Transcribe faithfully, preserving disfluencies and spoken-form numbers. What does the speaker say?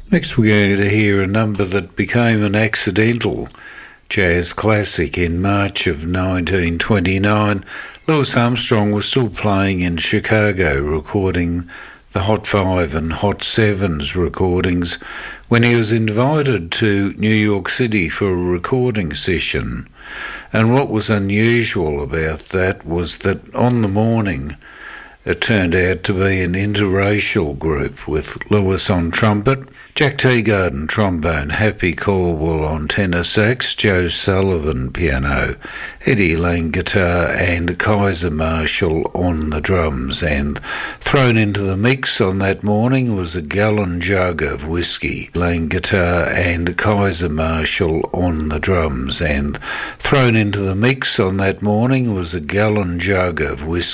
Next we're going to hear a number that became an accidental jazz classic in March of nineteen twenty-nine. Louis Armstrong was still playing in Chicago, recording the Hot Five and Hot Sevens recordings when he was invited to New York City for a recording session. And what was unusual about that was that on the morning it turned out to be an interracial group with Louis on trumpet, Jack Teagarden trombone, Happy Caldwell on tenor sax, Joe Sullivan piano, Eddie Lang guitar and Kaiser Marshall on the drums. And thrown into the mix on that morning was a gallon jug of whiskey, Lang guitar and Kaiser Marshall on the drums. And thrown into the mix on that morning was a gallon jug of whiskey,